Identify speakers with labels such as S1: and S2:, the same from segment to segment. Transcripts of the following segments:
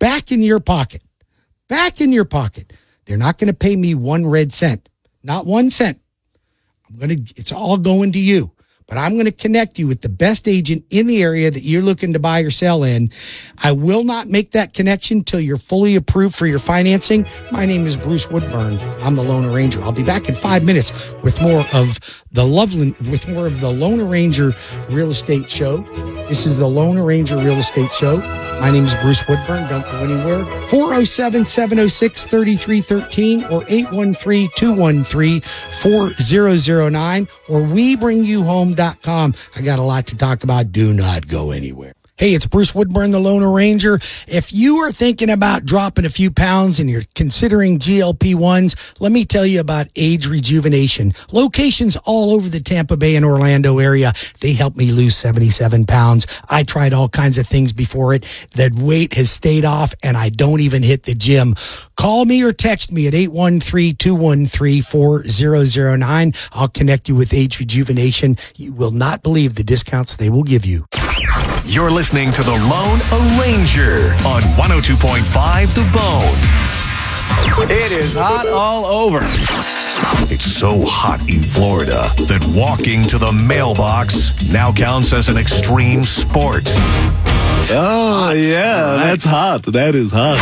S1: back in your pocket. Back in your pocket. They're not going to pay me 1 red cent. Not 1 cent. It's all going to you. But I'm going to connect you with the best agent in the area that you're looking to buy or sell in. I will not make that connection until you're fully approved for your financing. My name is Bruce Woodburn. I'm the Lone Ranger. I'll be back in 5 minutes with more of the Lone Ranger Real Estate Show. This is the Lone Ranger Real Estate Show. My name is Bruce Woodburn. Don't go anywhere. 407-706-3313 or 813-213-4009 or WeBringYouHome.com. I got a lot to talk about. Do not go anywhere. Hey, it's Bruce Woodburn, the Lone Ranger. If you are thinking about dropping a few pounds and you're considering GLP-1s, let me tell you about Age Rejuvenation. Locations all over the Tampa Bay and Orlando area. They helped me lose 77 pounds. I tried all kinds of things before it. The weight has stayed off and I don't even hit the gym. Call me or text me at 813-213-4009. I'll connect you with Age Rejuvenation. You will not believe the discounts they will give you.
S2: You're listening to The Lone Ranger on 102.5 The Bone.
S3: It is hot all over.
S2: It's so hot in Florida that walking to the mailbox now counts as an extreme sport.
S4: Oh, yeah, that's hot. That is hot.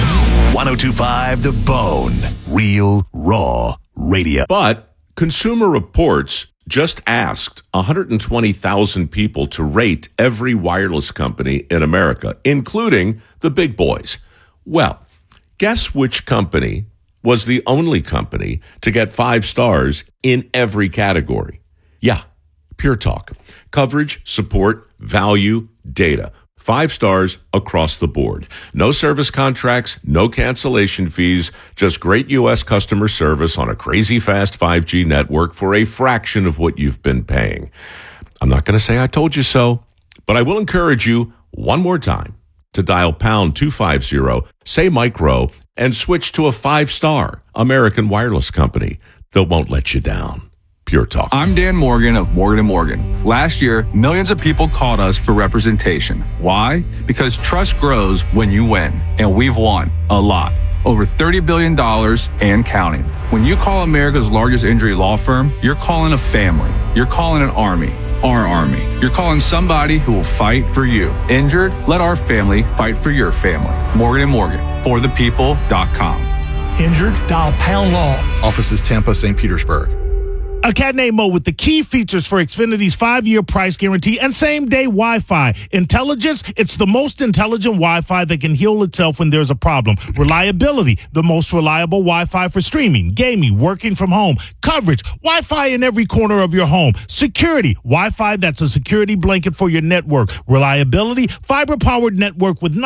S2: 102.5 The Bone. Real, raw radio.
S5: But Consumer Reports just asked 120,000 people to rate every wireless company in America, including the big boys. Well, guess which company was the only company to get 5 stars in every category? Yeah, Pure Talk. Coverage, support, value, data. 5 stars across the board. No service contracts, no cancellation fees, just great U.S. customer service on a crazy fast 5G network for a fraction of what you've been paying. I'm not going to say I told you so, but I will encourage you one more time to dial pound 250, say micro, and switch to a 5-star American wireless company that won't let you down. Pure Talk.
S6: I'm Dan Morgan of Morgan & Morgan. Last year, millions of people called us for representation. Why? Because trust grows when you win, and we've won a lot. Over $30 billion and counting. When you call America's largest injury law firm, you're calling a family. You're calling an army. Our army. You're calling somebody who will fight for you. Injured? Let our family fight for your family. Morgan & Morgan. ForThePeople.com.
S7: Injured? Dial Pound Law.
S8: Offices Tampa, St. Petersburg.
S7: A cat named Mo with the key features for Xfinity's 5-year price guarantee and same-day Wi-Fi. Intelligence, it's the most intelligent Wi-Fi that can heal itself when there's a problem. Reliability, the most reliable Wi-Fi for streaming, gaming, working from home. Coverage, Wi-Fi in every corner of your home. Security, Wi-Fi that's a security blanket for your network. Reliability, fiber-powered network with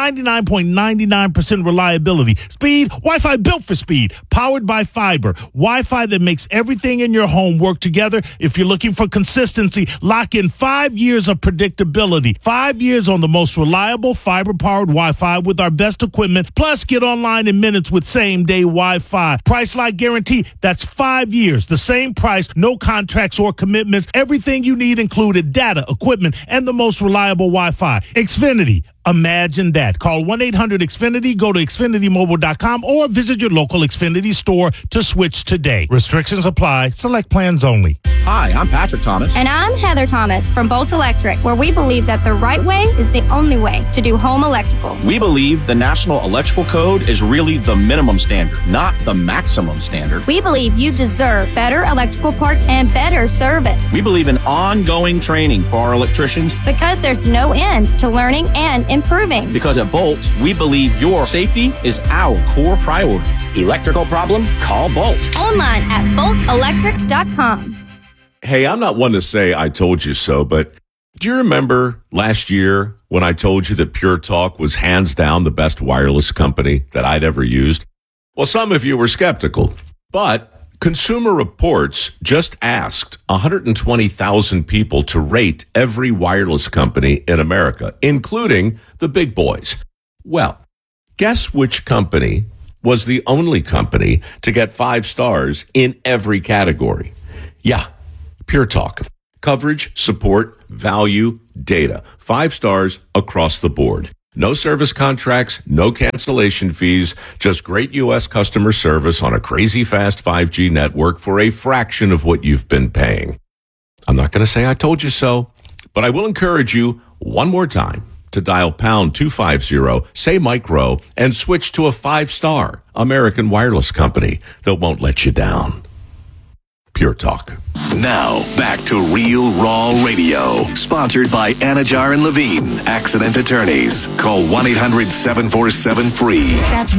S7: 99.99% reliability. Speed, Wi-Fi built for speed, powered by fiber. Wi-Fi that makes everything in your home work together. If you're looking for consistency, lock in 5 years of predictability. 5 years on the most reliable fiber-powered Wi-Fi with our best equipment. Plus, get online in minutes with same-day Wi-Fi. Price like guarantee. That's 5 years. The same price, no contracts or commitments. Everything you need included: data, equipment, and the most reliable Wi-Fi. Xfinity. Imagine that. Call 1-800-XFINITY, go to XfinityMobile.com, or visit your local Xfinity store to switch today. Restrictions apply. Select plans only.
S9: Hi, I'm Patrick Thomas.
S10: And I'm Heather Thomas from Bolt Electric, where we believe that the right way is the only way to do home electrical.
S9: We believe the National Electrical Code is really the minimum standard, not the maximum standard.
S10: We believe you deserve better electrical parts and better service.
S9: We believe in ongoing training for our electricians
S10: because there's no end to learning and improving.
S9: Because at Bolt, we believe your safety is our core priority. Electrical problem? Call Bolt.
S10: Online at boltelectric.com.
S5: Hey, I'm not one to say I told you so, but do you remember last year when I told you that Pure Talk was hands down the best wireless company that I'd ever used? Well, some of you were skeptical, but Consumer Reports just asked 120,000 people to rate every wireless company in America, including the big boys. Well, guess which company was the only company to get 5 stars in every category? Yeah, Pure Talk. Coverage, support, value, data. 5 stars across the board. No service contracts, no cancellation fees, just great U.S. customer service on a crazy fast 5G network for a fraction of what you've been paying. I'm not going to say I told you so, but I will encourage you one more time to dial pound 250, say Micro, and switch to a 5-star American wireless company that won't let you down. Pure Talk.
S2: Now, back to Real Raw Radio. Sponsored by Anajar and Levine, accident attorneys. Call 1-800-747-FREE.
S11: That's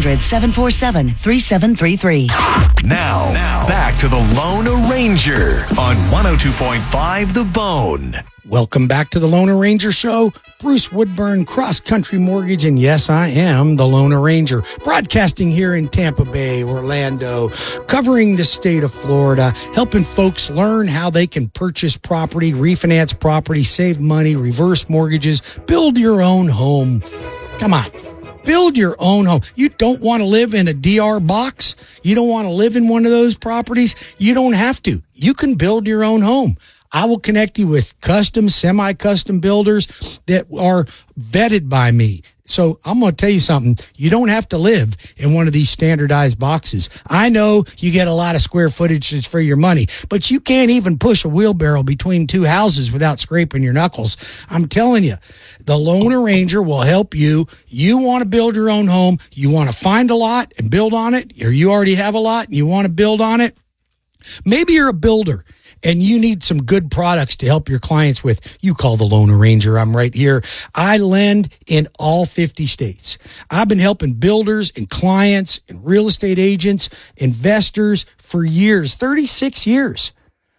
S11: 1-800-747-3733.
S2: Now, back to the Lone Ranger on 102.5 The Bone.
S1: Welcome back to the Lone Ranger Show. Bruce Woodburn, Cross Country Mortgage, and yes, I am the Lone Ranger, broadcasting here in Tampa Bay, Orlando, covering the state of Florida, helping folks learn how they can purchase property, refinance property, save money, reverse mortgages, build your own home. Come on. Build your own home. You don't want to live in a DR box? You don't want to live in one of those properties? You don't have to. You can build your own home. I will connect you with custom, semi-custom builders that are vetted by me. So I'm going to tell you something. You don't have to live in one of these standardized boxes. I know you get a lot of square footage for your money, but you can't even push a wheelbarrow between two houses without scraping your knuckles. I'm telling you, the Lone Ranger will help you. You want to build your own home. You want to find a lot and build on it, or you already have a lot and you want to build on it. Maybe you're a builder and you need some good products to help your clients with. You call the Lone Ranger. I'm right here. I lend in all 50 states. I've been helping builders and clients and real estate agents, investors for years, 36 years.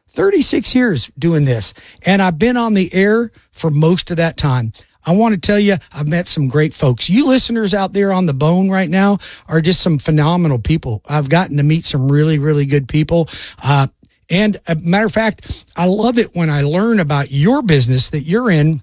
S1: 36 years doing this. And I've been on the air for most of that time. I want to tell you, I've met some great folks. You listeners out there on the bone right now are just some phenomenal people. I've gotten to meet some really, really good people. And a matter of fact, I love it when I learn about your business that you're in.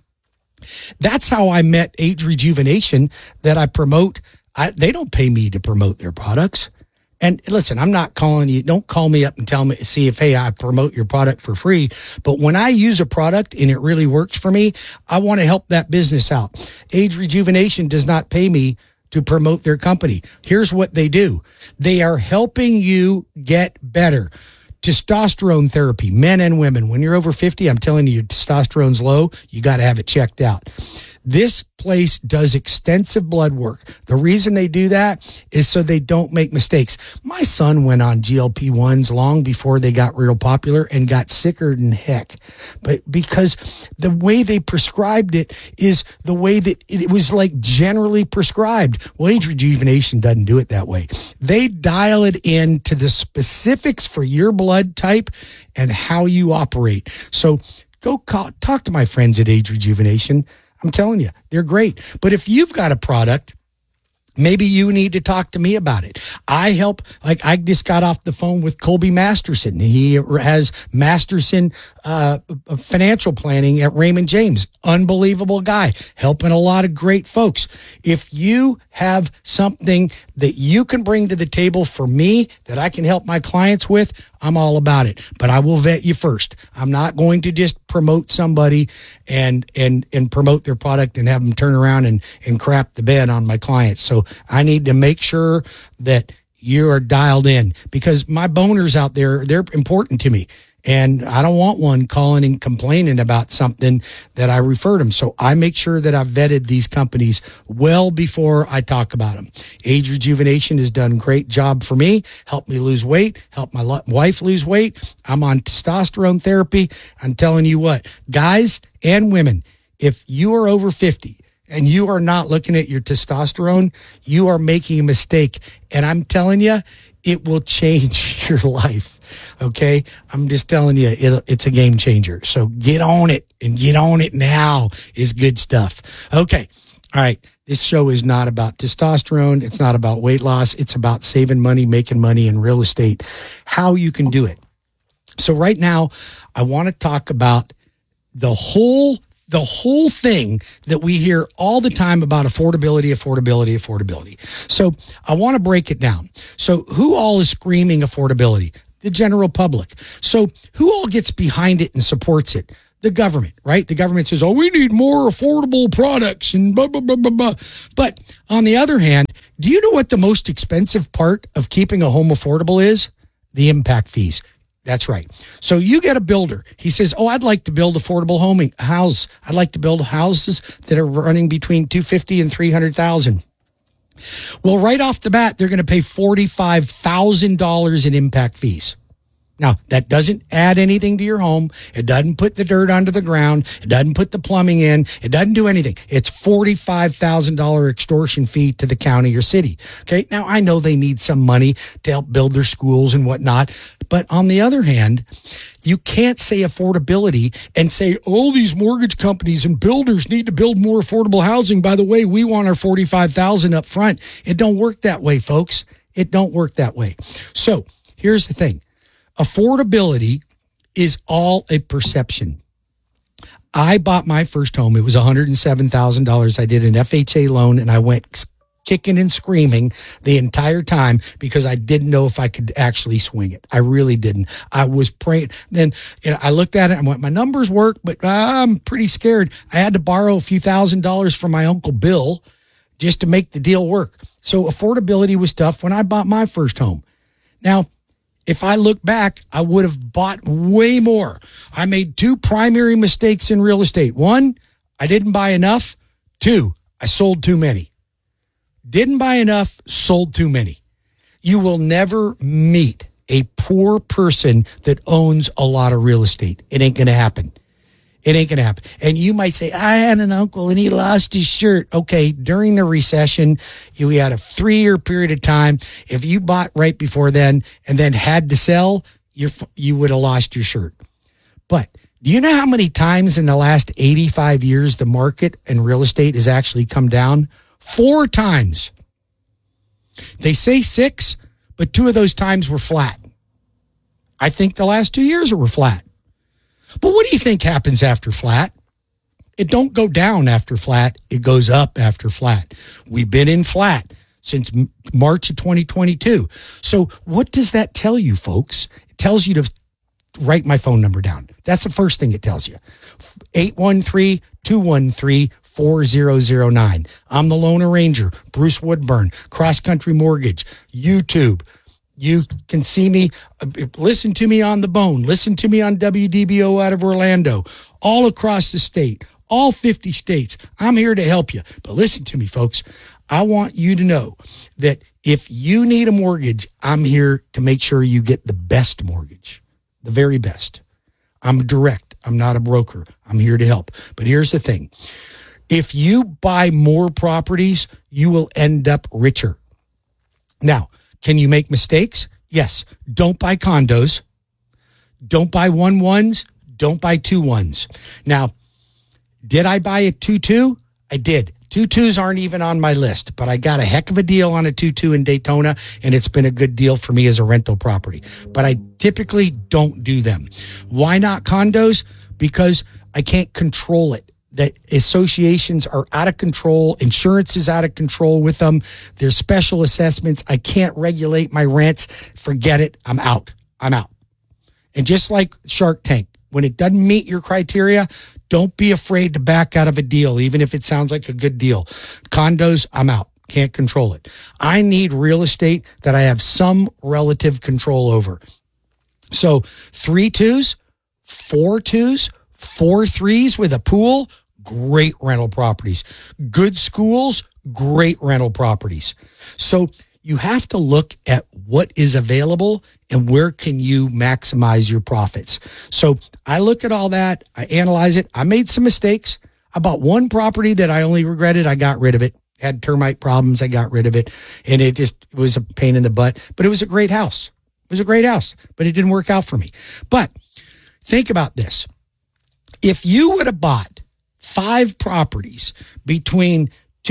S1: That's how I met Age Rejuvenation that I promote. They don't pay me to promote their products. And listen, I'm not calling you. Don't call me up and tell me, see if, hey, I promote your product for free. But when I use a product and it really works for me, I want to help that business out. Age Rejuvenation does not pay me to promote their company. Here's what they do. They are helping you get better. Testosterone therapy, men and women. When you're over 50, I'm telling you, your testosterone's low. You got to have it checked out. This place does extensive blood work. The reason they do that is so they don't make mistakes. My son went on GLP-1s long before they got real popular and got sicker than heck. But because the way they prescribed it is the way that it was like generally prescribed. Well, Age Rejuvenation doesn't do it that way. They dial it in to the specifics for your blood type and how you operate. So go talk to my friends at Age Rejuvenation. I'm telling you, they're great. But if you've got a product, maybe you need to talk to me about it. I help, like I just got off the phone with Colby Masterson. He has Masterson financial planning at Raymond James. Unbelievable guy, helping a lot of great folks. If you have something that you can bring to the table for me that I can help my clients with, I'm all about it. But I will vet you first. I'm not going to just promote somebody and promote their product and have them turn around and crap the bed on my clients. So I need to make sure that you are dialed in, because my boners out there, they're important to me. And I don't want one calling and complaining about something that I referred them. So I make sure that I've vetted these companies well before I talk about them. Age Rejuvenation has done a great job for me, helped me lose weight, helped my wife lose weight. I'm on testosterone therapy. I'm telling you what, guys and women, if you are over 50 and you are not looking at your testosterone, you are making a mistake. And I'm telling you, it will change your life. Okay. I'm just telling you, it's a game changer. So get on it, and get on it now is good stuff. Okay. All right. This show is not about testosterone. It's not about weight loss. It's about saving money, making money in real estate, how you can do it. So right now, I want to talk about the whole thing that we hear all the time about affordability. So I want to break it down. So who all is screaming affordability? The general public. So who all gets behind it and supports it? The government, right? The government says, oh, we need more affordable products and blah, blah, blah, blah, blah. But on the other hand, do you know what the most expensive part of keeping a home affordable is? The impact fees. That's right. So you get a builder. He says, oh, I'd like to build affordable houses. I'd like to build houses that are running between $250,000 and $300,000. Well, right off the bat, they're going to pay $45,000 in impact fees. Now, that doesn't add anything to your home. It doesn't put the dirt onto the ground. It doesn't put the plumbing in. It doesn't do anything. It's $45,000 extortion fee to the county or city. Okay. Now, I know they need some money to help build their schools and whatnot. But on the other hand, you can't say affordability and say, oh, these mortgage companies and builders need to build more affordable housing. By the way, we want our $45,000 up front. It don't work that way, folks. It don't work that way. So here's the thing. Affordability is all a perception. I bought my first home. It was $107,000. I did an FHA loan and I went kicking and screaming the entire time because I didn't know if I could actually swing it. I really didn't. I was praying. Then I looked at it and went, my numbers work, but I'm pretty scared. I had to borrow a few $1,000s from my Uncle Bill just to make the deal work. So affordability was tough when I bought my first home. Now, if I look back, I would have bought way more. I made two primary mistakes in real estate. One, I didn't buy enough. Two, I sold too many. Didn't buy enough, sold too many. You will never meet a poor person that owns a lot of real estate. It ain't going to happen. It ain't going to happen. And you might say, I had an uncle and he lost his shirt. Okay, during the recession, we had a 3-year period of time. If you bought right before then and then had to sell, you would have lost your shirt. But do you know how many times in the last 85 years the market and real estate has actually come down? 4 times. They say 6, but 2 of those times were flat. I think the last 2 years were flat. But what do you think happens after flat? It don't go down after flat. It goes up after flat. We've been in flat since March of 2022. So what does that tell you, folks? It tells you to write my phone number down. That's the first thing it tells you. 813-213-4009. I'm the Lone Ranger, Bruce Woodburn, Cross Country Mortgage, YouTube. You can see me, listen to me on The Bone, listen to me on WDBO out of Orlando, all across the state, all 50 states. I'm here to help you. But listen to me, folks. I want you to know that if you need a mortgage, I'm here to make sure you get the best mortgage, the very best. I'm direct. I'm not a broker. I'm here to help. But here's the thing. If you buy more properties, you will end up richer. Now, can you make mistakes? Yes. Don't buy condos. Don't buy 1-1s. Don't buy 2-1s. Now, did I buy a 2-2? I did. 2-2s aren't even on my list, but I got a heck of a deal on a 2-2 in Daytona, and it's been a good deal for me as a rental property. But I typically don't do them. Why not condos? Because I can't control it. That associations are out of control. Insurance is out of control with them. There's special assessments. I can't regulate my rents. Forget it. I'm out. And just like Shark Tank, when it doesn't meet your criteria, don't be afraid to back out of a deal, even if it sounds like a good deal. Condos, I'm out. Can't control it. I need real estate that I have some relative control over. So 3-2s, 4-2s, 4-3s with a pool, great rental properties. Good schools, great rental properties. So you have to look at what is available and where can you maximize your profits. So I look at all that. I analyze it. I made some mistakes. I bought one property that I only regretted. I got rid of it. Had termite problems. I got rid of it. And it was a pain in the butt. But it was a great house. It was a great house. But it didn't work out for me. But think about this. If you would have bought 5 properties between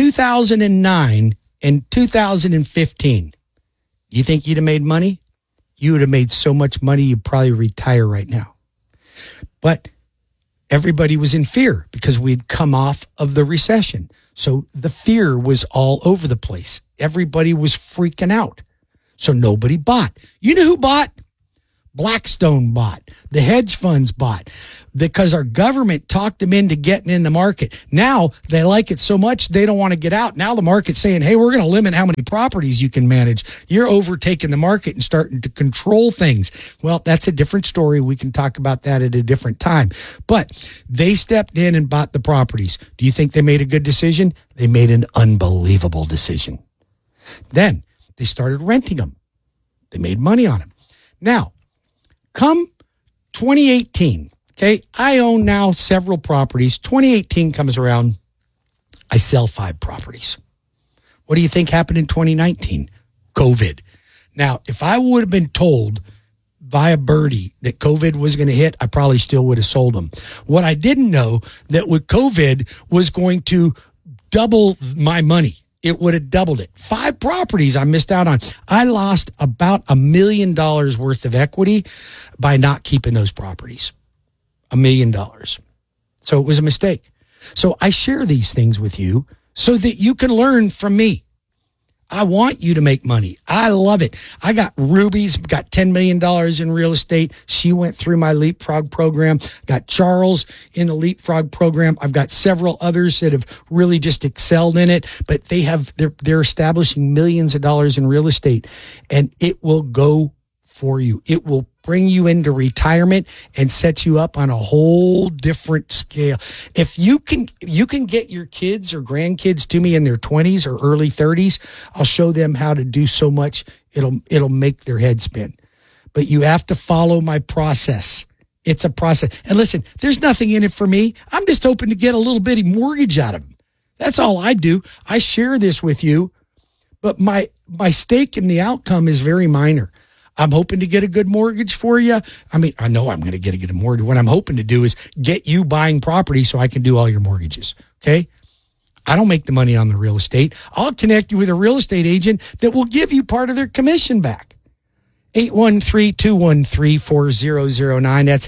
S1: 2009 and 2015, you think you'd have made money? You would have made so much money, you'd probably retire right now. But everybody was in fear because we'd come off of the recession. So the fear was all over the place. Everybody was freaking out. So nobody bought. You know who bought? Blackstone bought. The hedge funds bought because our government talked them into getting in the market. Now they like it so much they don't want to get out. Now the market's saying, hey, we're going to limit how many properties you can manage. You're overtaking the market and starting to control things. Well, that's a different story. We can talk about that at a different time. But they stepped in and bought the properties. Do you think they made a good decision? They made an unbelievable decision. Then they started renting them. They made money on them. Now, come 2018, okay, I own now several properties. 2018 comes around, I sell 5 properties. What do you think happened in 2019? COVID. Now, if I would have been told via Birdie that COVID was going to hit, I probably still would have sold them. What I didn't know that with COVID was going to double my money. It would have doubled it. 5 properties I missed out on. I lost about $1 million worth of equity by not keeping those properties. $1 million. So it was a mistake. So I share these things with you so that you can learn from me. I want you to make money. I love it. I got Ruby's, got $10 million in real estate. She went through my Leapfrog program. Got Charles in the Leapfrog program. I've got several others that have really just excelled in it, but they're establishing millions of dollars in real estate, and it will go for you. It will bring you into retirement and set you up on a whole different scale. If you can get your kids or grandkids to me in their 20s or early 30s, I'll show them how to do so much. It'll make their head spin. But you have to follow my process. It's a process. And listen, there's nothing in it for me. I'm just hoping to get a little bitty mortgage out of them. That's all I do. I share this with you, but my stake in the outcome is very minor. I'm hoping to get a good mortgage for you. I mean, I know I'm going to get a good mortgage. What I'm hoping to do is get you buying property so I can do all your mortgages. Okay? I don't make the money on the real estate. I'll connect you with a real estate agent that will give you part of their commission back. 813-213-4009. That's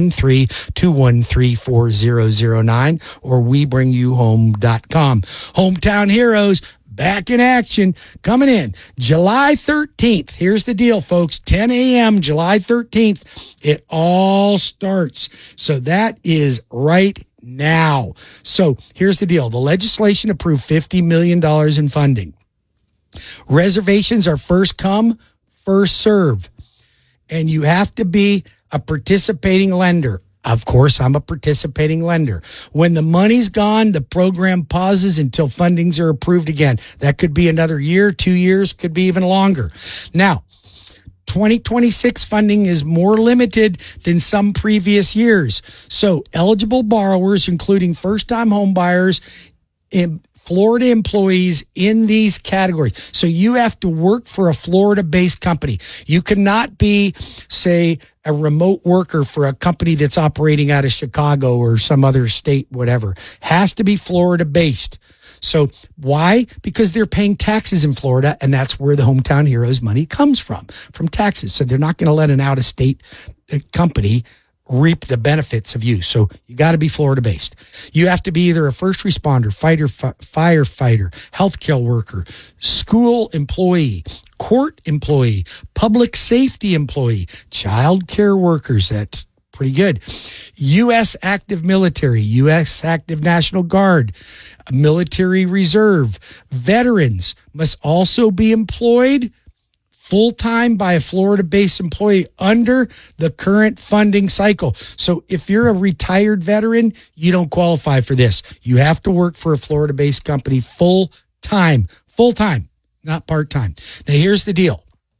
S1: 813-213-4009 or WeBringYouHome.com. Hometown Heroes. Back in action, coming in July 13th. Here's the deal, folks. 10 a.m., July 13th. It all starts. So that is right now. So here's the deal. The legislation approved $50 million in funding. Reservations are first come, first serve. And you have to be a participating lender. Of course, I'm a participating lender. When the money's gone, the program pauses until fundings are approved again. That could be another year, 2 years, could be even longer. Now, 2026 funding is more limited than some previous years. So eligible borrowers, including first-time home buyers, Florida employees in these categories. So you have to work for a Florida-based company. You cannot be, say, a remote worker for a company that's operating out of Chicago or some other state, whatever. Has to be Florida-based. So why? Because they're paying taxes in Florida, and that's where the Hometown Heroes money comes from taxes. So they're not going to let an out-of-state company reap the benefits of you. So you got to be Florida-based. You have to be either a first responder, firefighter, healthcare worker, school employee, court employee, public safety employee, child care workers. That's pretty good. U.S. active military, U.S. active National Guard, military reserve. Veterans must also be employed full-time by a Florida-based employee under the current funding cycle. So if you're a retired veteran, you don't qualify for this. You have to work for a Florida-based company full-time, not part-time. Now, here's the deal.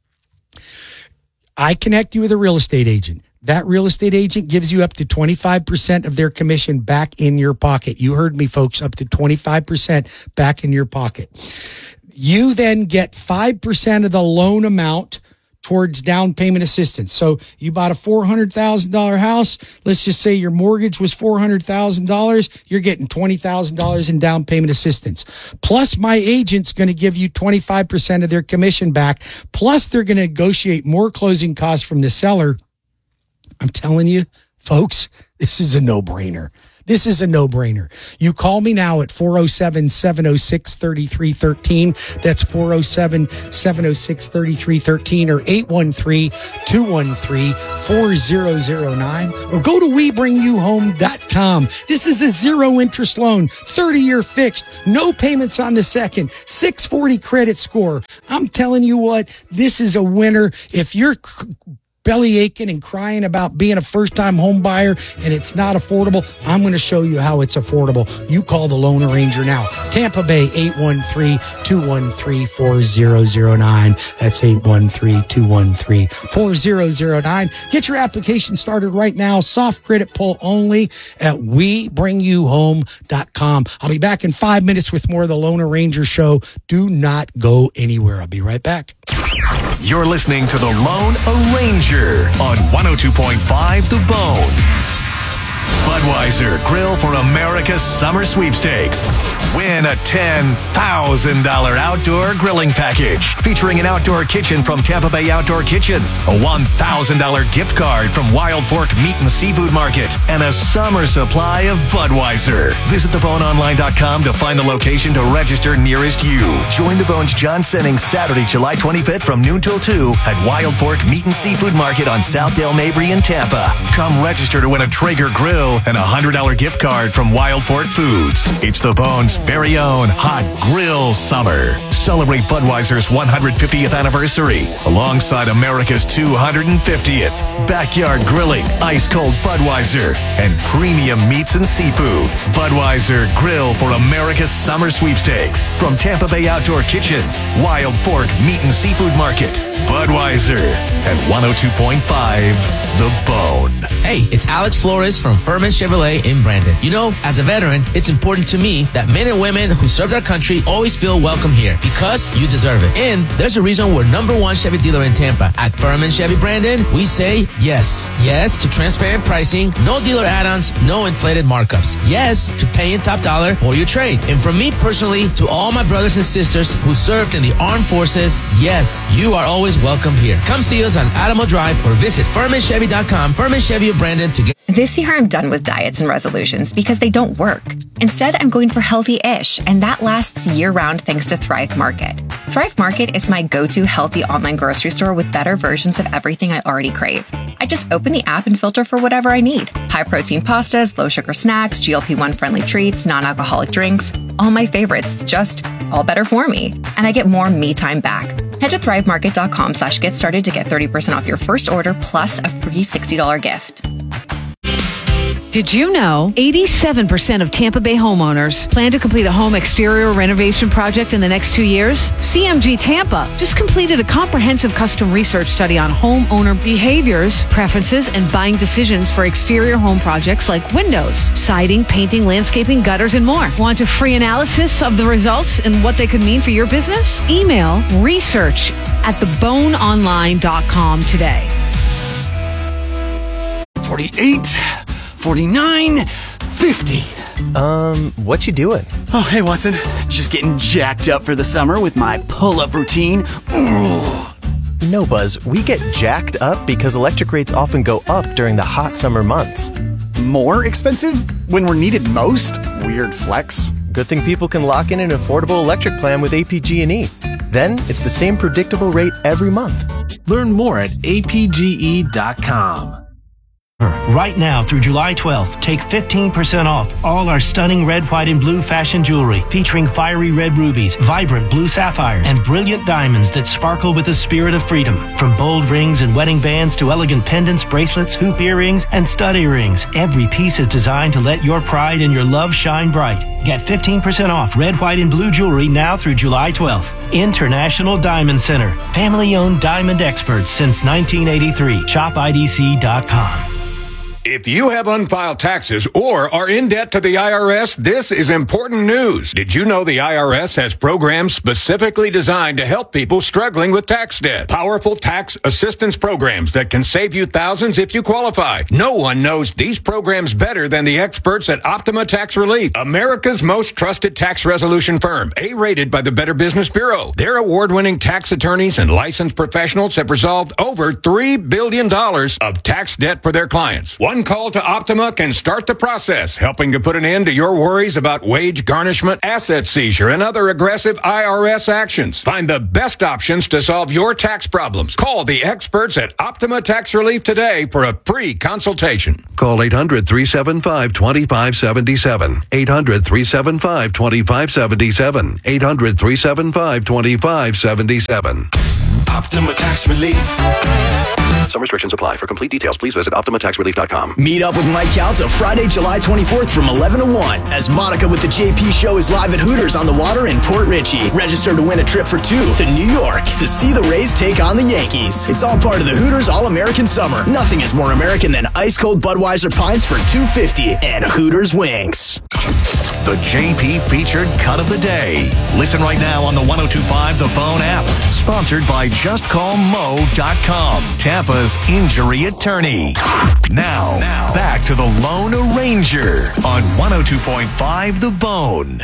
S1: I connect you with a real estate agent. That real estate agent gives you up to 25% of their commission back in your pocket. You heard me, folks, up to 25% back in your pocket. You then get 5% of the loan amount towards down payment assistance. So you bought a $400,000 house. Let's just say your mortgage was $400,000. You're getting $20,000 in down payment assistance. Plus, my agent's going to give you 25% of their commission back. Plus, they're going to negotiate more closing costs from the seller. I'm telling you, folks, this is a no-brainer. This is a no-brainer. You call me now at 407-706-3313. That's 407-706-3313 or 813-213-4009. Or go to WeBringYouHome.com. This is a zero-interest loan, 30-year fixed, no payments on the second, 640 credit score. I'm telling you what, this is a winner. If you're belly aching and crying about being a first-time home buyer and it's not affordable, I'm going to show you how it's affordable. You call the Loan Arranger now. Tampa Bay, 813-213-4009. That's 813-213-4009. Get your application started right now. Soft credit pull only at WeBringYouHome.com. I'll be back in 5 minutes with more of the Loan Arranger show. Do not go anywhere. I'll be right back.
S2: You're listening to the Lone Arranger on 102.5 The Bone. Budweiser Grill for America's Summer Sweepstakes. Win a $10,000 outdoor grilling package featuring an outdoor kitchen from Tampa Bay Outdoor Kitchens, a $1,000 gift card from Wild Fork Meat and Seafood Market, and a summer supply of Budweiser. Visit theboneonline.com to find the location to register nearest you. Join the Bone's John Sennings Saturday, July 25th from noon till 2 at Wild Fork Meat and Seafood Market on Southdale Mabry in Tampa. Come register to win a Traeger grill and a $100 gift card from Wild Fork Foods. It's the Bone's very own hot grill summer. Celebrate Budweiser's 150th anniversary alongside America's 250th. Backyard grilling, ice-cold Budweiser, and premium meats and seafood. Budweiser Grill for America's Summer Sweepstakes. From Tampa Bay Outdoor Kitchens, Wild Fork Meat and Seafood Market. Budweiser at 102.5 The Bone.
S11: Hey, it's Alex Flores from Furman Chevrolet in Brandon. You know, as a veteran, it's important to me that men and women who served our country always feel welcome here because you deserve it. And there's a reason we're #1 Chevy dealer in Tampa. At Furman Chevy Brandon, we say yes. Yes to transparent pricing, no dealer add-ons, no inflated markups. Yes to paying top dollar for your trade. And from me personally to all my brothers and sisters who served in the armed forces, yes, you are always welcome here. Come see us on Adamo Drive or visit FurmanChevy.com. Furman Chevy of Brandon to get...
S12: This year I'm done with diets and resolutions because they don't work. Instead, I'm going for healthy-ish, and that lasts year-round thanks to Thrive Market. Thrive Market is my go-to healthy online grocery store with better versions of everything I already crave. I just open the app and filter for whatever I need. High-protein pastas, low-sugar snacks, GLP-1-friendly treats, non-alcoholic drinks. All my favorites, just all better for me. And I get more me time back. Head to thrivemarket.com/get started to get 30% off your first order plus a free $60 gift.
S13: Did you know 87% of Tampa Bay homeowners plan to complete a home exterior renovation project in the next 2 years? CMG Tampa just completed a comprehensive custom research study on homeowner behaviors, preferences, and buying decisions for exterior home projects like windows, siding, painting, landscaping, gutters, and more. Want a free analysis of the results and what they could mean for your business? Email research@theboneonline.com today.
S14: 48, 49, 50.
S15: What you doing?
S14: Oh, hey, Watson. Just getting jacked up for the summer with my pull-up routine.
S15: No, Buzz. We get jacked up because electric rates often go up during the hot summer months.
S14: More expensive when we're needed most? Weird flex.
S15: Good thing people can lock in an affordable electric plan with APG&E. Then it's the same predictable rate every month.
S16: Learn more at apge.com.
S17: Right now through July 12th, take 15% off all our stunning red, white, and blue fashion jewelry featuring fiery red rubies, vibrant blue sapphires, and brilliant diamonds that sparkle with the spirit of freedom. From bold rings and wedding bands to elegant pendants, bracelets, hoop earrings, and stud earrings, every piece is designed to let your pride and your love shine bright. Get 15% off red, white, and blue jewelry now through July 12th. International Diamond Center. Family-owned diamond experts since 1983. ShopIDC.com.
S18: If you have unfiled taxes or are in debt to the IRS, this is important news. Did you know the IRS has programs specifically designed to help people struggling with tax debt? Powerful tax assistance programs that can save you thousands if you qualify. No one knows these programs better than the experts at Optima Tax Relief, America's most trusted tax resolution firm, A-rated by the Better Business Bureau. Their award-winning tax attorneys and licensed professionals have resolved over $3 billion of tax debt for their clients. One One call to Optima can start the process, helping to put an end to your worries about wage garnishment, asset seizure, and other aggressive IRS actions. Find the best options to solve your tax problems. Call the experts at Optima Tax Relief today for a free consultation.
S19: Call 800-375-2577. 800-375-2577. 800-375-2577.
S20: Optima Tax Relief.
S15: Some restrictions apply. For complete details, please visit OptimaTaxRelief.com.
S20: Meet up with Mike Calta Friday, July 24th from 11 to 1 as Monica with the JP Show is live at Hooters on the Water in Port Richey. Register to win a trip for two to New York to see the Rays take on the Yankees. It's all part of the Hooters All-American Summer. Nothing is more American than ice-cold Budweiser pints for $2.50 and Hooters wings.
S2: The JP featured cut of the day. Listen right now on the 102.5 The Phone app. Sponsored by JustCallMo.com, Tampa's injury attorney. Now, back to the Lone Ranger on 102.5 The Bone.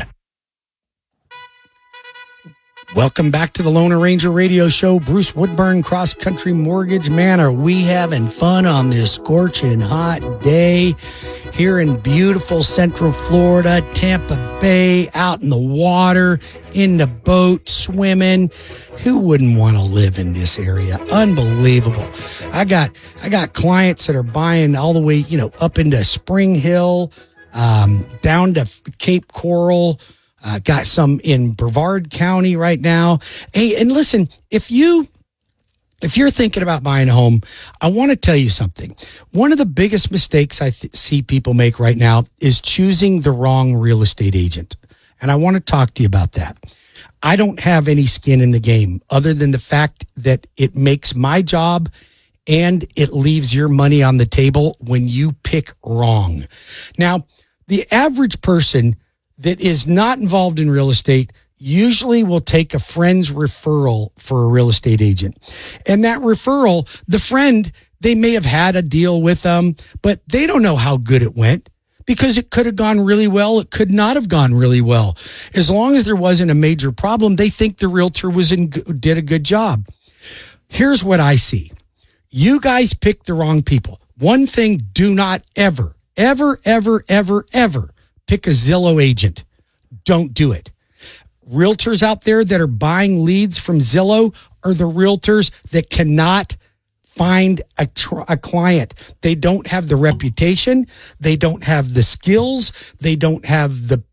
S1: Welcome back to the Lone Ranger Radio Show. Bruce Woodburn, Cross Country Mortgage. Man, are we having fun on this scorching hot day here in beautiful Central Florida, Tampa Bay, out in the water, in the boat, swimming. Who wouldn't want to live in this area? Unbelievable. I got clients that are buying all the way, up into Spring Hill, down to Cape Coral. Got some in Brevard County right now. Hey, and listen, if you're thinking about buying a home, I want to tell you something. One of the biggest mistakes I see people make right now is choosing the wrong real estate agent. And I want to talk to you about that. I don't have any skin in the game other than the fact that it makes my job and it leaves your money on the table when you pick wrong. Now, the average person that is not involved in real estate usually will take a friend's referral for a real estate agent. And that referral, the friend, they may have had a deal with them, but they don't know how good it went because it could have gone really well. It could not have gone really well. As long as there wasn't a major problem, they think the realtor did a good job. Here's what I see. You guys picked the wrong people. One thing, do not ever pick a Zillow agent. Don't do it. Realtors out there that are buying leads from Zillow are the realtors that cannot find a client. They don't have the reputation. They don't have the skills. They don't have the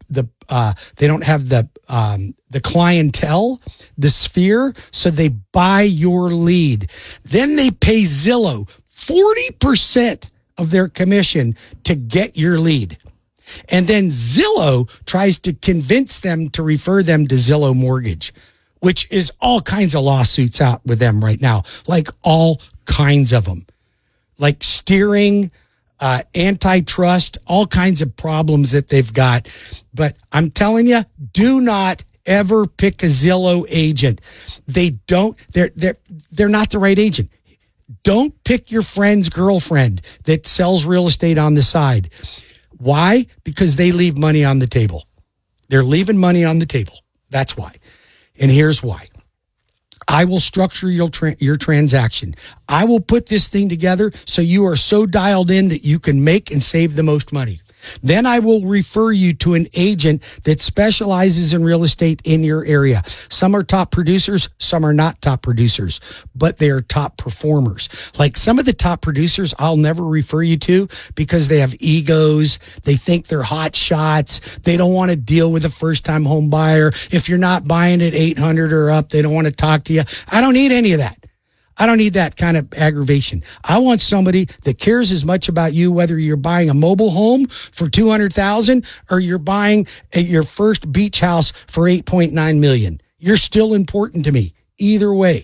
S1: clientele, the sphere. So they buy your lead. Then they pay Zillow 40% of their commission to get your lead. And then Zillow tries to convince them to refer them to Zillow Mortgage, which is all kinds of lawsuits out with them right now, like all kinds of them, like steering, antitrust, all kinds of problems that they've got. But I'm telling you, do not ever pick a Zillow agent. They're not the right agent. Don't pick your friend's girlfriend that sells real estate on the side. Why? Because they leave money on the table. They're leaving money on the table. That's why. And here's why. I will structure your transaction. I will put this thing together so you are so dialed in that you can make and save the most money. Then I will refer you to an agent that specializes in real estate in your area. Some are top producers, some are not top producers, but they are top performers. Like some of the top producers I'll never refer you to because they have egos. They think they're hot shots. They don't want to deal with a first-time home buyer. If you're not buying at 800 or up, they don't want to talk to you. I don't need any of that. I don't need that kind of aggravation. I want somebody that cares as much about you, whether you're buying a mobile home for $200,000 or you're buying your first beach house for $8.9 million. You're still important to me. Either way.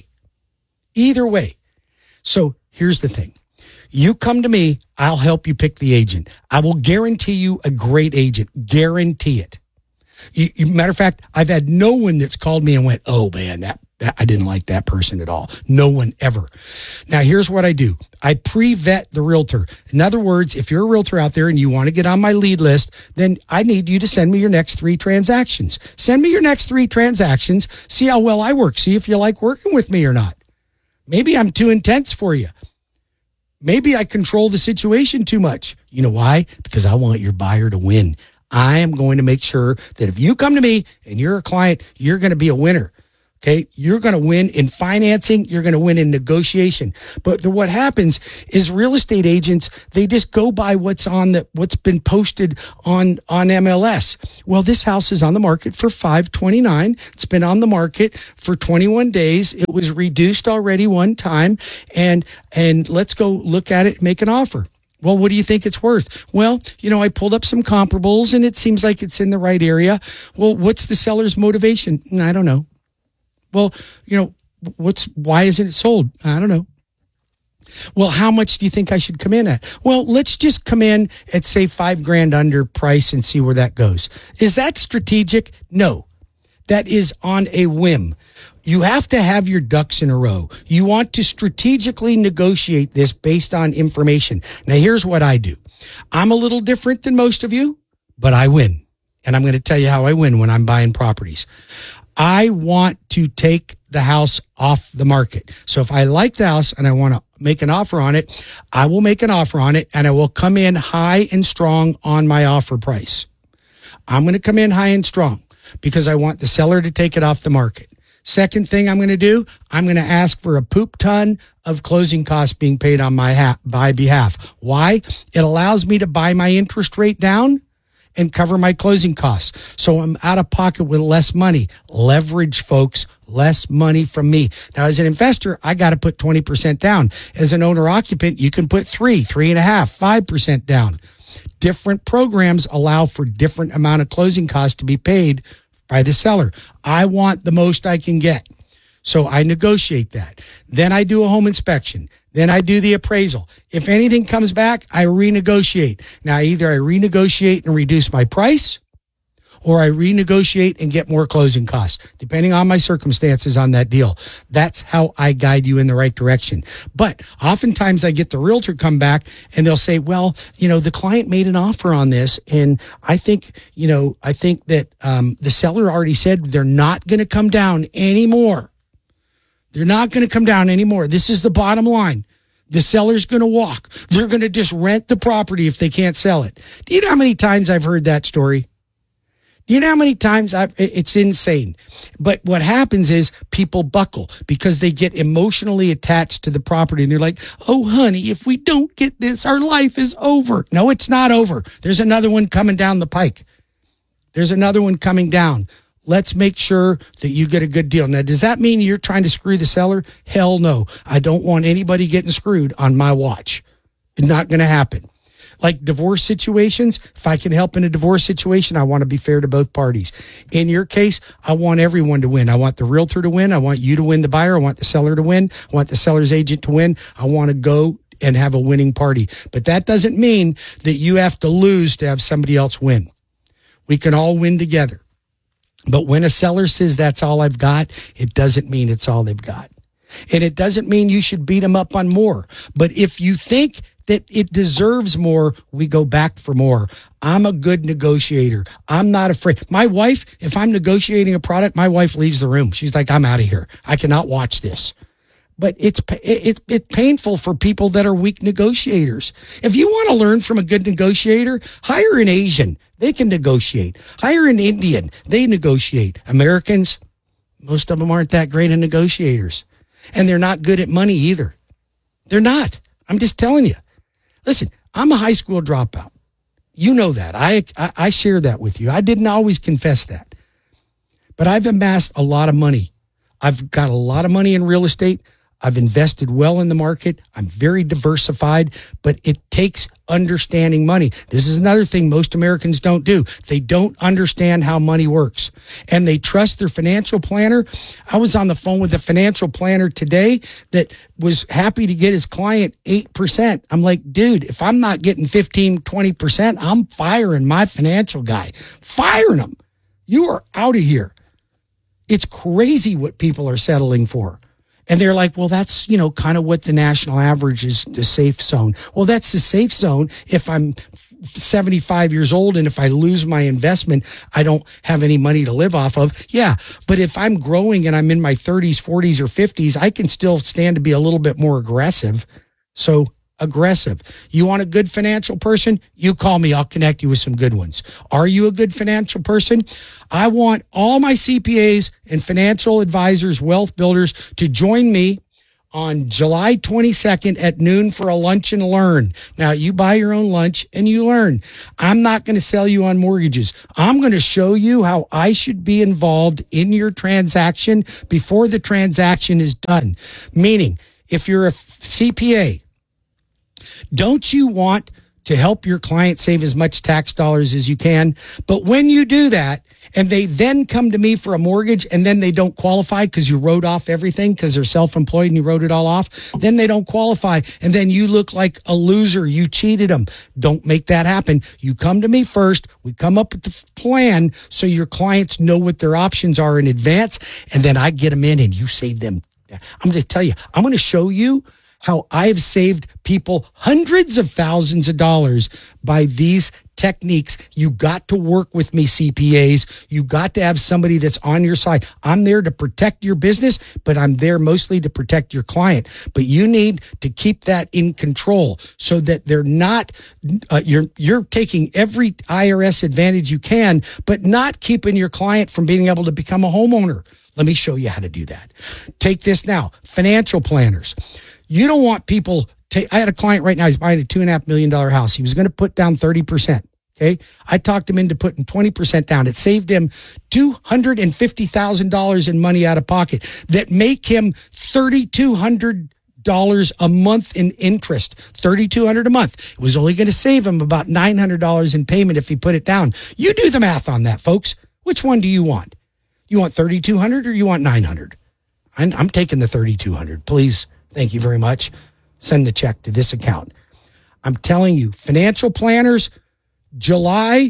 S1: So here's the thing. You come to me, I'll help you pick the agent. I will guarantee you a great agent. Guarantee it. Matter of fact, I've had no one that's called me and went, oh man, I didn't like that person at all. No one ever. Now, here's what I do. I pre-vet the realtor. In other words, if you're a realtor out there and you want to get on my lead list, then I need you to send me your next 3 transactions. Send me your next 3 transactions. See how well I work. See if you like working with me or not. Maybe I'm too intense for you. Maybe I control the situation too much. You know why? Because I want your buyer to win. I am going to make sure that if you come to me and you're a client, you're going to be a winner. Okay, you're going to win in financing. You're going to win in negotiation. But what happens is real estate agents, they just go by what's been posted on MLS. Well, this house is on the market for $529. It's been on the market for 21 days. It was reduced already one time, and let's go look at it and make an offer. Well, what do you think it's worth? Well, I pulled up some comparables, and it seems like it's in the right area. Well, what's the seller's motivation? I don't know. Well, why isn't it sold? I don't know. Well, how much do you think I should come in at? Well, let's just come in at, say, $5,000 under price and see where that goes. Is that strategic? No. That is on a whim. You have to have your ducks in a row. You want to strategically negotiate this based on information. Now, here's what I do. I'm a little different than most of you, but I win. And I'm going to tell you how I win when I'm buying properties. I want to take the house off the market. So if I like the house and I want to make an offer on it, I will make an offer on it, and I will come in high and strong on my offer price. I'm going to come in high and strong because I want the seller to take it off the market. Second thing I'm going to do, I'm going to ask for a poop ton of closing costs being paid on my behalf. Why? It allows me to buy my interest rate down and cover my closing costs. So I'm out of pocket with less money. Leverage, folks, less money from me. Now, as an investor, I got to put 20% down. As an owner occupant, you can put 3.5%, 5% down. Different programs allow for different amount of closing costs to be paid by the seller. I want the most I can get. So I negotiate that. Then I do a home inspection. Then I do the appraisal. If anything comes back, I renegotiate. Now, either I renegotiate and reduce my price, or I renegotiate and get more closing costs, depending on my circumstances on that deal. That's how I guide you in the right direction. But oftentimes I get the realtor come back and they'll say, well, the client made an offer on this, and I think that the seller already said they're not going to come down anymore. They're not going to come down anymore. This is the bottom line. The seller's going to walk. They're going to just rent the property if they can't sell it. Do you know how many times I've heard that story? Do you know how many times it's insane? But what happens is people buckle because they get emotionally attached to the property, and they're like, oh, honey, if we don't get this, our life is over. No, it's not over. There's another one coming down the pike. There's another one coming down. Let's make sure that you get a good deal. Now, does that mean you're trying to screw the seller? Hell no. I don't want anybody getting screwed on my watch. It's not going to happen. Like divorce situations, if I can help in a divorce situation, I want to be fair to both parties. In your case, I want everyone to win. I want the realtor to win. I want you to win the buyer. I want the seller to win. I want the seller's agent to win. I want to go and have a winning party. But that doesn't mean that you have to lose to have somebody else win. We can all win together. But when a seller says that's all I've got, it doesn't mean it's all they've got. And it doesn't mean you should beat them up on more. But if you think that it deserves more, we go back for more. I'm a good negotiator. I'm not afraid. My wife, if I'm negotiating a product, my wife leaves the room. She's like, I'm out of here. I cannot watch this. But it's painful for people that are weak negotiators. If you want to learn from a good negotiator, hire an Asian. They can negotiate. Hire an Indian. They negotiate. Americans, most of them aren't that great at negotiators. And they're not good at money either. They're not. I'm just telling you. Listen, I'm a high school dropout. You know that. I share that with you. I didn't always confess that. But I've amassed a lot of money. I've got a lot of money in real estate. I've invested well in the market. I'm very diversified, but it takes understanding money. This is another thing most Americans don't do. They don't understand how money works, and they trust their financial planner. I was on the phone with a financial planner today that was happy to get his client 8%. I'm like, dude, if I'm not getting 15, 20%, I'm firing my financial guy. Firing him. You are out of here. It's crazy what people are settling for. And they're like, well, that's, kind of what the national average is, the safe zone. Well, that's the safe zone if I'm 75 years old and if I lose my investment, I don't have any money to live off of. Yeah, but if I'm growing and I'm in my 30s, 40s, or 50s, I can still stand to be a little bit more aggressive. So aggressive. You want a good financial person? You call me. I'll connect you with some good ones. Are you a good financial person? I want all my CPAs and financial advisors, wealth builders to join me on July 22nd at noon for a lunch and learn. Now, you buy your own lunch and you learn. I'm not going to sell you on mortgages. I'm going to show you how I should be involved in your transaction before the transaction is done. Meaning, if you're a CPA, don't you want to help your client save as much tax dollars as you can? But when you do that, and they then come to me for a mortgage, and then they don't qualify because you wrote off everything because they're self-employed and you wrote it all off, then they don't qualify, and then you look like a loser. You cheated them. Don't make that happen. You come to me first. We come up with the plan so your clients know what their options are in advance, and then I get them in and you save them. I'm going to tell you, I'm going to show you how I've saved people hundreds of thousands of dollars by these techniques. You got to work with me, CPAs. You got to have somebody that's on your side. I'm there to protect your business, but I'm there mostly to protect your client. But you need to keep that in control so that they're not, you're taking every IRS advantage you can, but not keeping your client from being able to become a homeowner. Let me show you how to do that. Take this now. Financial planners. You don't want people I had a client right now. He's buying a $2.5 million house. He was going to put down 30%. Okay. I talked him into putting 20% down. It saved him $250,000 in money out of pocket that make him $3,200 a month in interest. $3,200 a month. It was only going to save him about $900 in payment if he put it down. You do the math on that, folks. Which one do you want? You want $3,200 or you want $900? I'm taking the $3,200. Please. Thank you very much. Send the check to this account. I'm telling you, financial planners, July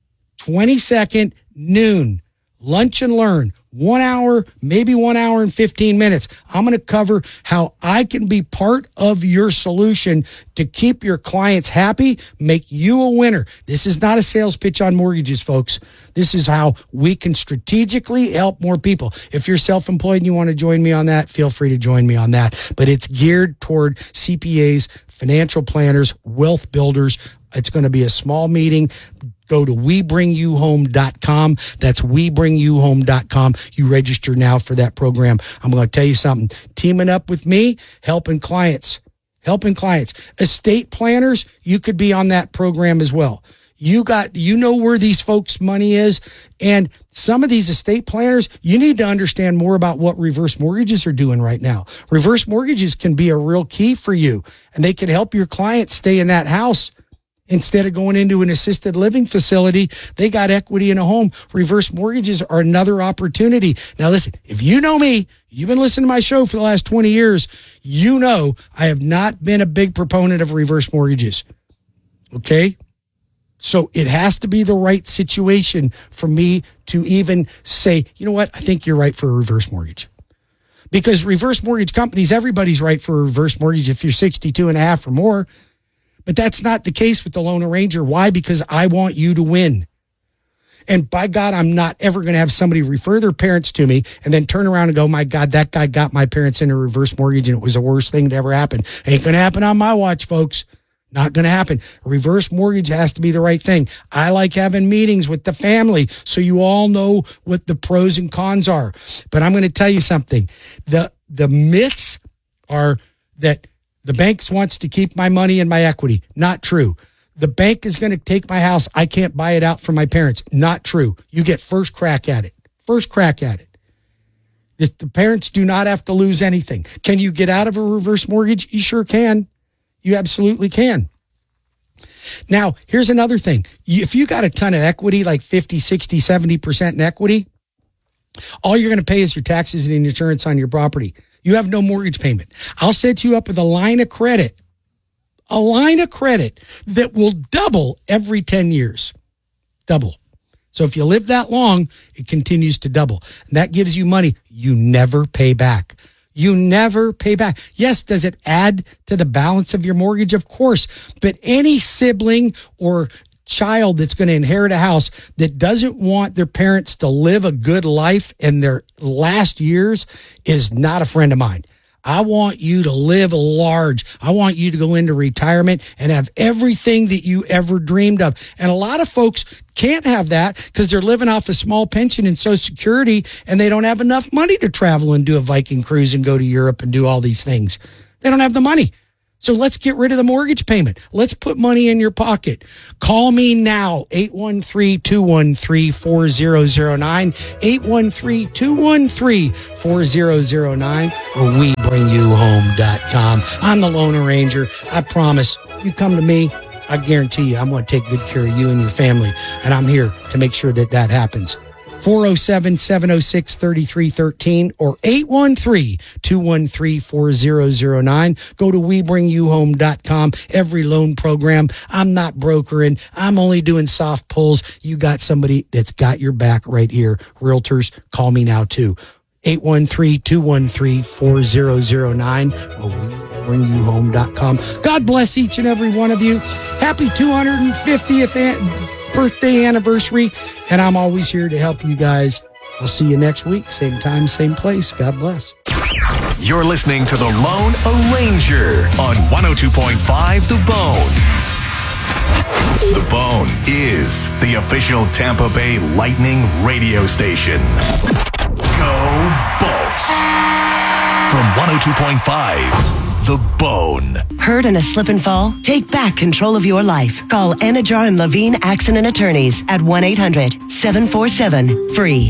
S1: 22nd, noon, lunch and learn, 1 hour, maybe 1 hour and 15 minutes. I'm going to cover how I can be part of your solution to keep your clients happy, make you a winner. This is not a sales pitch on mortgages, folks. This is how we can strategically help more people. If you're self-employed and you want to join me on that, feel free to join me on that. But it's geared toward CPAs, financial planners, wealth builders. It's going to be a small meeting. Go to WeBringYouHome.com. That's WeBringYouHome.com. You register now for that program. I'm going to tell you something. Teaming up with me, helping clients. Estate planners, you could be on that program as well. You know where these folks' money is. And some of these estate planners, you need to understand more about what reverse mortgages are doing right now. Reverse mortgages can be a real key for you, and they can help your clients stay in that house. Instead of going into an assisted living facility, they got equity in a home. Reverse mortgages are another opportunity. Now, listen, if you know me, you've been listening to my show for the last 20 years, you know I have not been a big proponent of reverse mortgages. Okay? So it has to be the right situation for me to even say, you know what, I think you're right for a reverse mortgage. Because reverse mortgage companies, everybody's right for a reverse mortgage if you're 62 and a half or more. But that's not the case with the loan arranger. Why? Because I want you to win. And by God, I'm not ever going to have somebody refer their parents to me and then turn around and go, my God, that guy got my parents in a reverse mortgage and it was the worst thing to ever happen. Ain't going to happen on my watch, folks. Not going to happen. A reverse mortgage has to be the right thing. I like having meetings with the family so you all know what the pros and cons are. But I'm going to tell you something. The myths are that the bank wants to keep my money and my equity. Not true. The bank is going to take my house. I can't buy it out from my parents. Not true. You get first crack at it. First crack at it. The parents do not have to lose anything. Can you get out of a reverse mortgage? You sure can. You absolutely can. Now, here's another thing. If you got a ton of equity, like 50, 60, 70% in equity, all you're going to pay is your taxes and insurance on your property. You have no mortgage payment. I'll set you up with a line of credit that will double every 10 years. Double. So if you live that long, it continues to double. And that gives you money you never pay back. You never pay back. Yes, does it add to the balance of your mortgage? Of course. But any sibling or child that's going to inherit a house that doesn't want their parents to live a good life in their last years is not a friend of mine. I want you to live large. I want you to go into retirement and have everything that you ever dreamed of. And a lot of folks can't have that because they're living off a small pension and Social Security, and they don't have enough money to travel and do a Viking cruise and go to Europe and do all these things. They don't have the money. So let's get rid of the mortgage payment. Let's put money in your pocket. Call me now, 813-213-4009, 813-213-4009, or WeBringYouHome.com. I'm the Lone Ranger. I promise, you come to me, I guarantee you I'm going to take good care of you and your family, and I'm here to make sure that that happens. 407-706-3313 or 813-213-4009. Go to WeBringYouHome.com. Every loan program. I'm not brokering. I'm only doing soft pulls. You got somebody that's got your back right here. Realtors, call me now too. 813-213-4009 or WeBringYouHome.com. God bless each and every one of you. Happy 250th birthday anniversary, and I'm always here to help you guys. I'll see you next week, same time, same place. God bless.
S2: You're listening to The Lone Ranger on 102.5 The Bone. The Bone is the official Tampa Bay Lightning radio station. Go Bolts! From 102.5 The Bone.
S21: Hurt in a slip and fall? Take back control of your life. Call Anajar and Levine Accident Attorneys at 1-800-747-FREE.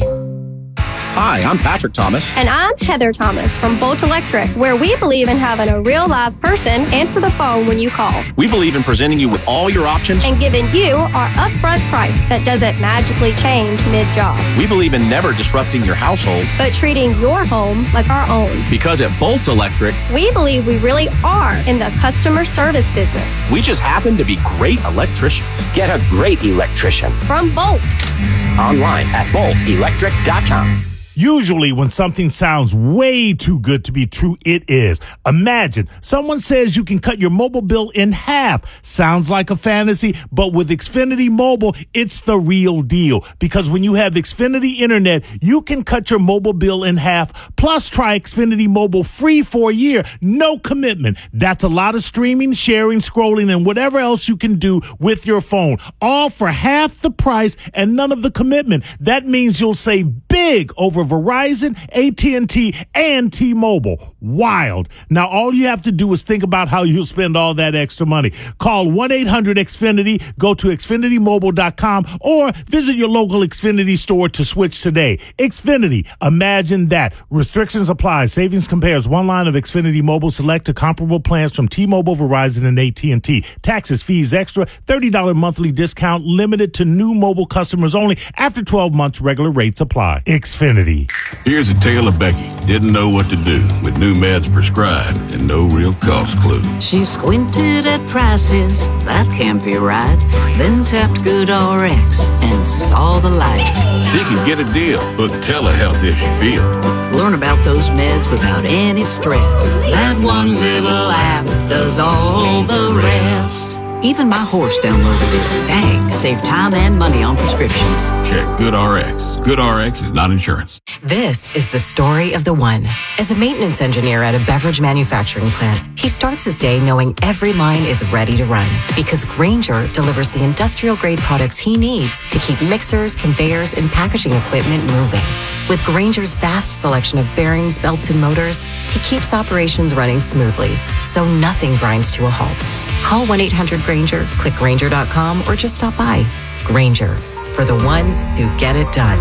S9: Hi, I'm Patrick Thomas.
S10: And I'm Heather Thomas from Bolt Electric, where we believe in having a real live person answer the phone when you call.
S9: We believe in presenting you with all your options
S10: and giving you our upfront price that doesn't magically change mid-job.
S9: We believe in never disrupting your household,
S10: but treating your home like our own.
S9: Because at Bolt Electric,
S10: we believe we really are in the customer service business.
S9: We just happen to be great electricians. Get a great electrician
S10: from Bolt.
S9: Online at boltelectric.com.
S7: Usually when something sounds way too good to be true, it is. Imagine someone says you can cut your mobile bill in half. Sounds like a fantasy, but with Xfinity Mobile, it's the real deal. Because when you have Xfinity Internet, you can cut your mobile bill in half. Plus, try Xfinity Mobile free for a year. No commitment. That's a lot of streaming, sharing, scrolling, and whatever else you can do with your phone. All for half the price and none of the commitment. That means you'll save big over Verizon, AT&T, and T-Mobile. Wild. Now, all you have to do is think about how you'll spend all that extra money. Call 1-800-XFINITY, go to XfinityMobile.com, or visit your local Xfinity store to switch today. Xfinity. Imagine that. Restrictions apply. Savings compares one line of Xfinity Mobile Select to comparable plans from T-Mobile, Verizon, and AT&T. Taxes, fees, extra, $30 monthly discount, limited to new mobile customers only. After 12 months, regular rates apply. Xfinity.
S22: Here's a tale of Becky. Didn't know what to do with new meds prescribed and no real cost clue.
S23: She squinted at prices, that can't be right. Then tapped GoodRx and saw the light.
S22: She could get a deal, book telehealth if she feels.
S23: Learn about those meds without any stress. That one little app does all the rest. Even my horse downloaded it. Dang, save time and money on prescriptions.
S22: Check GoodRx. GoodRx is not insurance.
S24: This is the story of the one. As a maintenance engineer at a beverage manufacturing plant, he starts his day knowing every line is ready to run because Grainger delivers the industrial-grade products he needs to keep mixers, conveyors, and packaging equipment moving. With Grainger's vast selection of bearings, belts, and motors, he keeps operations running smoothly, so nothing grinds to a halt. Call 1-800-GRAINGER, click Grainger.com, or just stop by. Grainger, for the ones who get it done.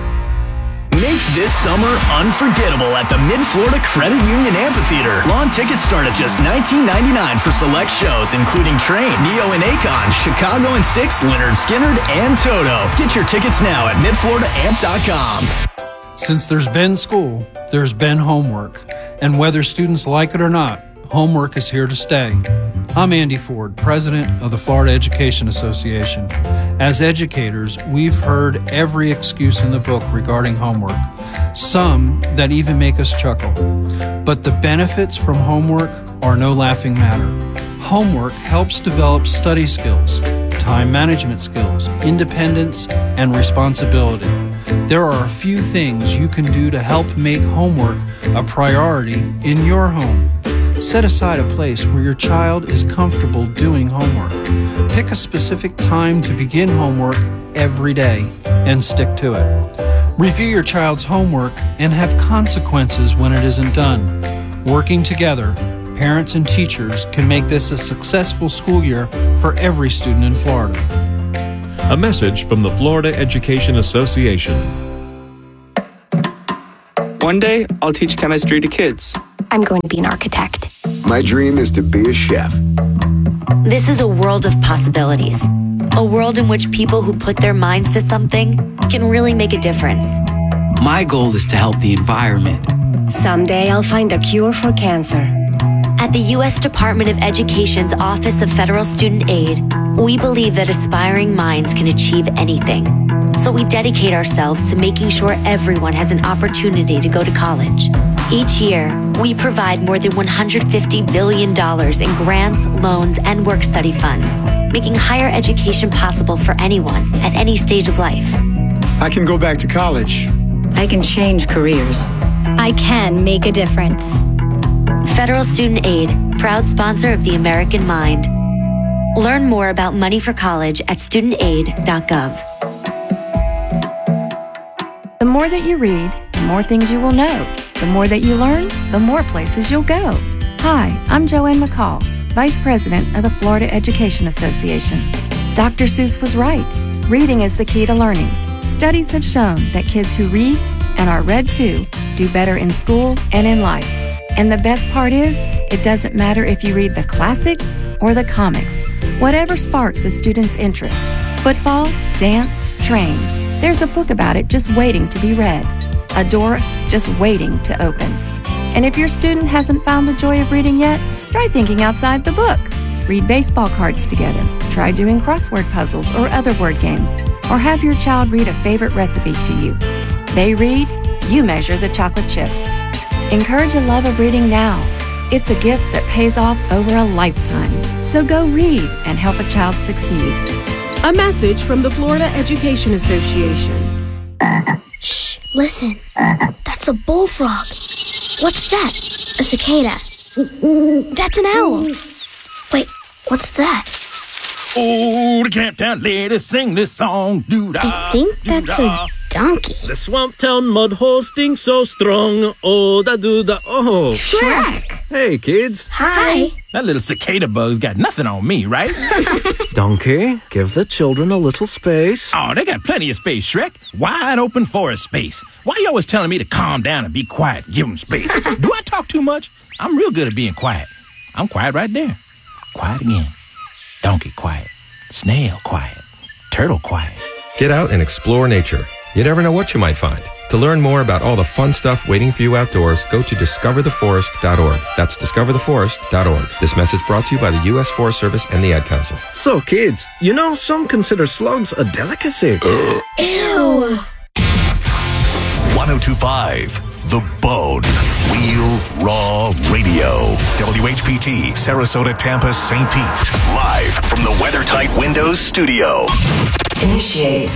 S20: Make this summer unforgettable at the Mid-Florida Credit Union Amphitheater. Lawn tickets start at just $19.99 for select shows, including Train, Neo and Akon, Chicago and Styx, Lynyrd Skynyrd, and Toto. Get your tickets now at midfloridaamp.com.
S25: Since there's been school, there's been homework. And whether students like it or not, homework is here to stay. I'm Andy Ford, president of the Florida Education Association. As educators, we've heard every excuse in the book regarding homework, some that even make us chuckle. But the benefits from homework are no laughing matter. Homework helps develop study skills, time management skills, independence, and responsibility. There are a few things you can do to help make homework a priority in your home. Set aside a place where your child is comfortable doing homework. Pick a specific time to begin homework every day and stick to it. Review your child's homework and have consequences when it isn't done. Working together, parents and teachers can make this a successful school year for every student in Florida.
S3: A message from the Florida Education Association.
S4: One day, I'll teach chemistry to kids.
S10: I'm going to be an architect.
S19: My dream is to be a chef.
S5: This is a world of possibilities. A world in which people who put their minds to something can really make a difference.
S6: My goal is to help the environment.
S10: Someday I'll find a cure for cancer.
S5: At the U.S. Department of Education's Office of Federal Student Aid, we believe that aspiring minds can achieve anything. So we dedicate ourselves to making sure everyone has an opportunity to go to college. Each year, we provide more than $150 billion in grants, loans, and work-study funds, making higher education possible for anyone at any stage of life.
S8: I can go back to college.
S26: I can change careers.
S10: I can make a difference.
S5: Federal Student Aid, proud sponsor of the American Mind. Learn more about money for college at studentaid.gov.
S27: The more that you read, the more things you will know. The more that you learn, the more places you'll go. Hi, I'm Joanne McCall, Vice President of the Florida Education Association. Dr. Seuss was right. Reading is the key to learning. Studies have shown that kids who read and are read to do better in school and in life. And the best part is, it doesn't matter if you read the classics or the comics. Whatever sparks a student's interest, football, dance, trains, there's a book about it just waiting to be read. A door just waiting to open. And if your student hasn't found the joy of reading yet, try thinking outside the book. Read baseball cards together. Try doing crossword puzzles or other word games. Or have your child read a favorite recipe to you. They read, you measure the chocolate chips. Encourage a love of reading now. It's a gift that pays off over a lifetime. So go read and help a child succeed.
S28: A message from the Florida Education Association.
S10: Shh, listen. That's a bullfrog. What's that? A cicada. That's an owl. Wait, what's that?
S29: Oh, the Camptown ladies sing this song.
S10: I think that's a donkey.
S30: The Swamp Town mud hole stinks so strong. Oh, da do da oh.
S10: Shrek!
S30: Hey, kids.
S10: Hi.
S29: That little cicada bug's got nothing on me, right?
S30: Donkey, give the children a little space.
S29: Oh, they got plenty of space, Shrek. Wide open forest space. Why you always telling me to calm down and be quiet? Give them space. Do I talk too much? I'm real good at being quiet. I'm quiet right there. Quiet again. Donkey quiet. Snail quiet. Turtle quiet.
S31: Get out and explore nature. You never know what you might find. To learn more about all the fun stuff waiting for you outdoors, go to discovertheforest.org. That's discovertheforest.org. This message brought to you by the U.S. Forest Service and the Ad Council.
S30: So, kids, you know some consider slugs a delicacy.
S10: Ew.
S2: 1025 The Bone. Real Raw Radio. WHPT, Sarasota, Tampa, St. Pete. Live from the WeatherTight Windows studio.
S24: Initiate.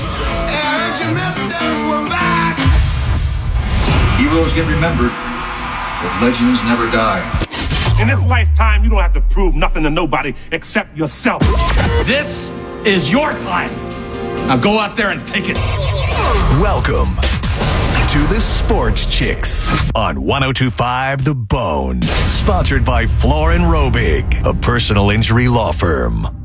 S32: Heroes get remembered, but legends never die.
S33: In this lifetime, you don't have to prove nothing to nobody except yourself.
S34: This is your time. Now go out there and take it.
S2: Welcome to the Sports Chicks on 1025 The Bone. Sponsored by Floor & Robig, a personal injury law firm.